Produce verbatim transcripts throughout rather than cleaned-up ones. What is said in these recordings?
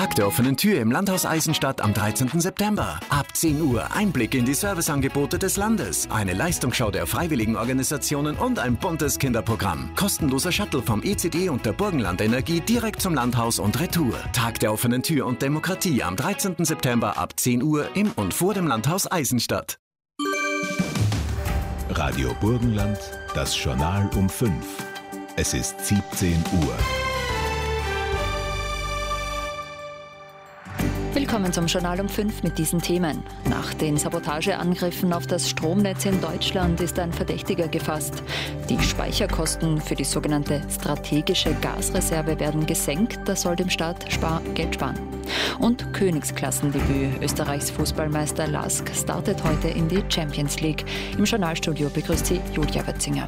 Tag der offenen Tür im Landhaus Eisenstadt am dreizehnten September. Ab zehn Uhr Einblick in die Serviceangebote des Landes, eine Leistungsschau der freiwilligen Organisationen und ein buntes Kinderprogramm. Kostenloser Shuttle vom E C D und der Burgenland Energie direkt zum Landhaus und Retour. Tag der offenen Tür und Demokratie am dreizehnten September ab zehn Uhr im und vor dem Landhaus Eisenstadt. Radio Burgenland, das Journal um fünf. Es ist siebzehn Uhr. Willkommen zum Journal um fünf mit diesen Themen. Nach den Sabotageangriffen auf das Stromnetz in Deutschland ist ein Verdächtiger gefasst. Die Speicherkosten für die sogenannte strategische Gasreserve werden gesenkt. Das soll dem Staat spar- Geld sparen. Und Königsklassendebüt. Österreichs Fußballmeister Lask startet heute in die Champions League. Im Journalstudio begrüßt sie Julia Wetzinger.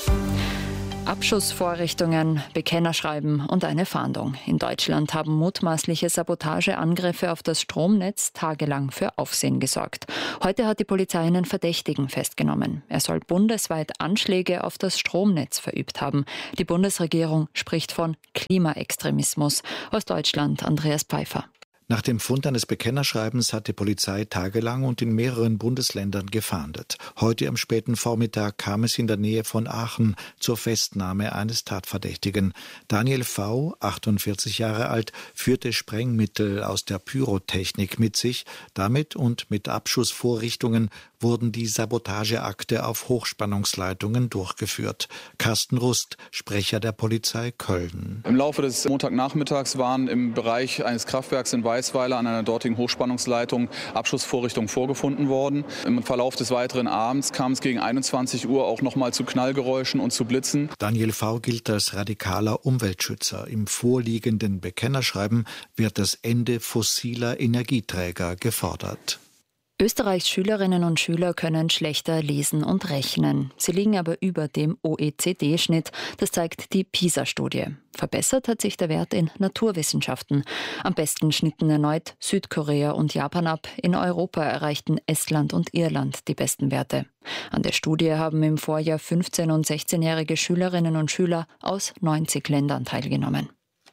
Abschussvorrichtungen, Bekennerschreiben und eine Fahndung. In Deutschland haben mutmaßliche Sabotageangriffe auf das Stromnetz tagelang für Aufsehen gesorgt. Heute hat die Polizei einen Verdächtigen festgenommen. Er soll bundesweit Anschläge auf das Stromnetz verübt haben. Die Bundesregierung spricht von Klimaextremismus. Aus Deutschland Andreas Pfeiffer. Nach dem Fund eines Bekennerschreibens hat die Polizei tagelang und in mehreren Bundesländern gefahndet. Heute am späten Vormittag kam es in der Nähe von Aachen zur Festnahme eines Tatverdächtigen. Daniel V., achtundvierzig Jahre alt, führte Sprengmittel aus der Pyrotechnik mit sich. Damit und mit Abschussvorrichtungen wurden die Sabotageakte auf Hochspannungsleitungen durchgeführt. Carsten Rust, Sprecher der Polizei Köln. Im Laufe des Montagnachmittags waren im Bereich eines Kraftwerks in Weißweiler an einer dortigen Hochspannungsleitung Abschussvorrichtungen vorgefunden worden. Im Verlauf des weiteren Abends kam es gegen einundzwanzig Uhr auch noch mal zu Knallgeräuschen und zu Blitzen. Daniel V. gilt als radikaler Umweltschützer. Im vorliegenden Bekennerschreiben wird das Ende fossiler Energieträger gefordert. Österreichs Schülerinnen und Schüler können schlechter lesen und rechnen. Sie liegen aber über dem O E C D-Schnitt. Das zeigt die PISA-Studie. Verbessert hat sich der Wert in Naturwissenschaften. Am besten schnitten erneut Südkorea und Japan ab. In Europa erreichten Estland und Irland die besten Werte. An der Studie haben im Vorjahr fünfzehn- und sechzehnjährige Schülerinnen und Schüler aus neunzig Ländern teilgenommen.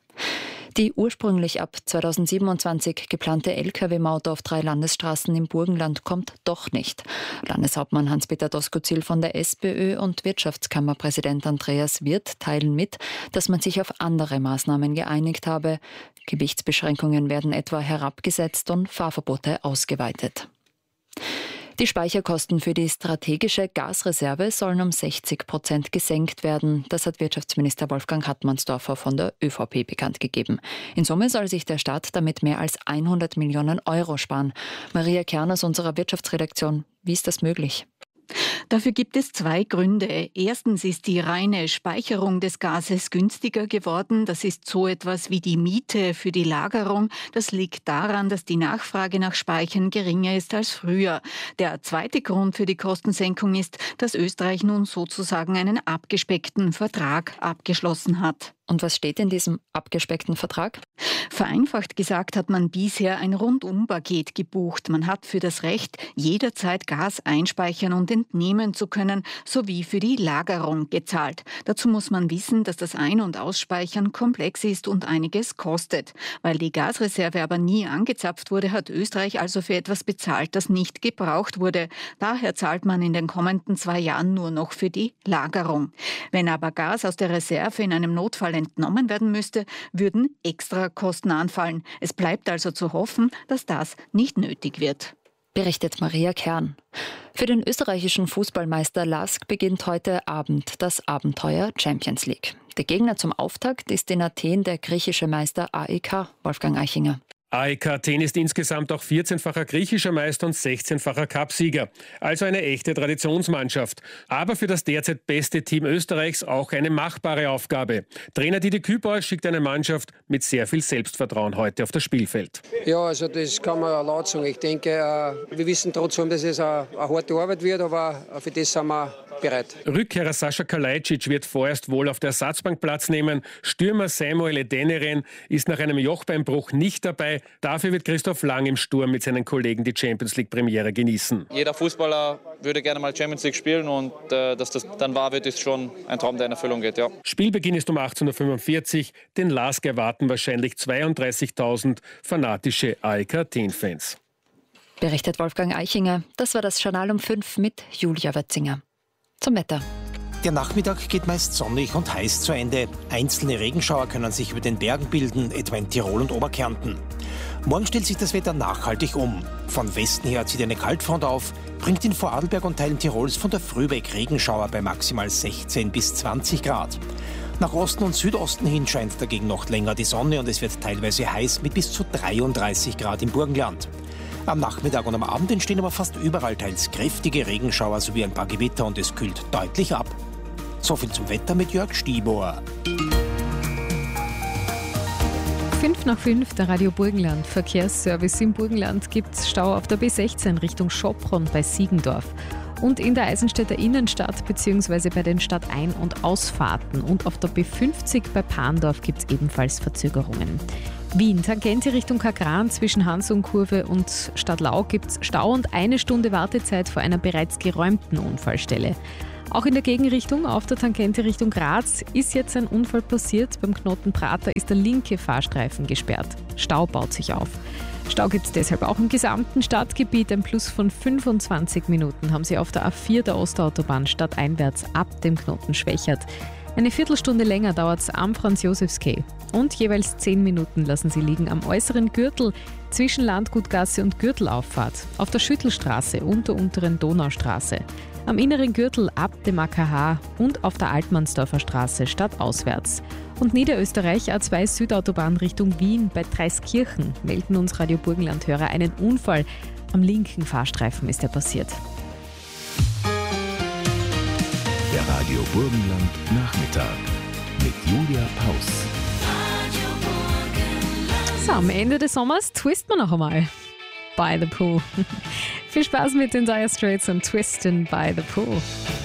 Die ursprünglich ab zweitausendsiebenundzwanzig geplante L K W-Maut auf drei Landesstraßen im Burgenland kommt doch nicht. Landeshauptmann Hans-Peter Doskozil von der SPÖ und Wirtschaftskammerpräsident Andreas Wirth teilen mit, dass man sich auf andere Maßnahmen geeinigt habe. Gewichtsbeschränkungen werden etwa herabgesetzt und Fahrverbote ausgeweitet. Die Speicherkosten für die strategische Gasreserve sollen um sechzig Prozent gesenkt werden. Das hat Wirtschaftsminister Wolfgang Hartmannsdorfer von der ÖVP bekannt gegeben. In Summe soll sich der Staat damit mehr als hundert Millionen Euro sparen. Maria Kern aus unserer Wirtschaftsredaktion, wie ist das möglich? Dafür gibt es zwei Gründe. Erstens ist die reine Speicherung des Gases günstiger geworden. Das ist so etwas wie die Miete für die Lagerung. Das liegt daran, dass die Nachfrage nach Speichern geringer ist als früher. Der zweite Grund für die Kostensenkung ist, dass Österreich nun sozusagen einen abgespeckten Vertrag abgeschlossen hat. Und was steht in diesem abgespeckten Vertrag? Vereinfacht gesagt hat man bisher ein Rundumpaket gebucht. Man hat für das Recht, jederzeit Gas einspeichern und entnehmen zu können, sowie für die Lagerung gezahlt. Dazu muss man wissen, dass das Ein- und Ausspeichern komplex ist und einiges kostet. Weil die Gasreserve aber nie angezapft wurde, hat Österreich also für etwas bezahlt, das nicht gebraucht wurde. Daher zahlt man in den kommenden zwei Jahren nur noch für die Lagerung. Wenn aber Gas aus der Reserve in einem Notfall entnommen werden müsste, würden extra Kosten anfallen. Es bleibt also zu hoffen, dass das nicht nötig wird. Berichtet Maria Kern. Für den österreichischen Fußballmeister Lask beginnt heute Abend das Abenteuer Champions League. Der Gegner zum Auftakt ist in Athen der griechische Meister A E K, Wolfgang Eichinger. A E K Athen ist insgesamt auch vierzehnfacher griechischer Meister und sechzehnfacher Cupsieger. Also eine echte Traditionsmannschaft. Aber für das derzeit beste Team Österreichs auch eine machbare Aufgabe. Trainer Didi Kübauer schickt eine Mannschaft mit sehr viel Selbstvertrauen heute auf das Spielfeld. Ja, also das kann man laut sagen. Ich denke, wir wissen trotzdem, dass es eine, eine harte Arbeit wird, aber für das sind wir bereit. Rückkehrer Sascha Kalajdzic wird vorerst wohl auf der Ersatzbank Platz nehmen. Stürmer Samuel Edeneren ist nach einem Jochbeinbruch nicht dabei. Dafür wird Christoph Lang im Sturm mit seinen Kollegen die Champions-League-Premiere genießen. Jeder Fußballer würde gerne mal Champions League spielen und äh, dass das dann wahr wird, ist schon ein Traum, der in Erfüllung geht. Ja. Spielbeginn ist um achtzehn Uhr fünfundvierzig. Den L A S K erwarten wahrscheinlich zweiunddreißigtausend fanatische A E K Athen-Fans. Berichtet Wolfgang Eichinger. Das war das Journal um fünf mit Julia Wötzinger. Zum Wetter. Der Nachmittag geht meist sonnig und heiß zu Ende. Einzelne Regenschauer können sich über den Bergen bilden, etwa in Tirol und Oberkärnten. Morgen stellt sich das Wetter nachhaltig um. Von Westen her zieht eine Kaltfront auf, bringt in Vorarlberg und Teilen Tirols von der Früh weg Regenschauer bei maximal sechzehn bis zwanzig Grad. Nach Osten und Südosten hin scheint dagegen noch länger die Sonne und es wird teilweise heiß mit bis zu dreiunddreißig Grad im Burgenland. Am Nachmittag und am Abend entstehen aber fast überall teils kräftige Regenschauer sowie ein paar Gewitter und es kühlt deutlich ab. So viel zum Wetter mit Jörg Stieber. fünf nach fünf, der Radio Burgenland Verkehrsservice. Im Burgenland gibt es Stau auf der B sechzehn Richtung Schopron bei Siegendorf. Und in der Eisenstädter Innenstadt bzw. bei den Stadtein- und Ausfahrten. Und auf der B fünfzig bei Parndorf gibt es ebenfalls Verzögerungen. Wien, Tangente Richtung Kagran zwischen Hansung-Kurve und Stadlau gibt es Stau und eine Stunde Wartezeit vor einer bereits geräumten Unfallstelle. Auch in der Gegenrichtung auf der Tangente Richtung Graz ist jetzt ein Unfall passiert. Beim Knoten Prater ist der linke Fahrstreifen gesperrt. Stau baut sich auf. Stau gibt es deshalb auch im gesamten Stadtgebiet. Ein Plus von fünfundzwanzig Minuten haben sie auf der A vier der Ostautobahn stadteinwärts ab dem Knoten Schwächert. Eine Viertelstunde länger dauert es am Franz-Josefs-Quai. Und jeweils zehn Minuten lassen sie liegen am äußeren Gürtel zwischen Landgutgasse und Gürtelauffahrt, auf der Schüttelstraße und der unteren Donaustraße, am inneren Gürtel ab dem A K H und auf der Altmannsdorfer Straße stadtauswärts. Und Niederösterreich A zwei Südautobahn Richtung Wien bei Dreiskirchen melden uns Radio Burgenland-Hörer einen Unfall. Am linken Fahrstreifen ist er passiert. Der Radio Burgenland Nachmittag mit Julia Paus. So, am Ende des Sommers twist man noch einmal. By the Pool. Viel Spaß mit den Dire Straits und Twistin' by the Pool.